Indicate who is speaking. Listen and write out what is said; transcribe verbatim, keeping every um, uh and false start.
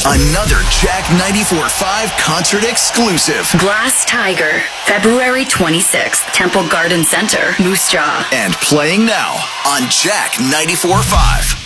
Speaker 1: Another Jack ninety-four point five concert exclusive.
Speaker 2: Glass Tiger, February twenty-sixth, Temple Garden Center, Moose Jaw.
Speaker 1: And playing now on Jack ninety-four point five.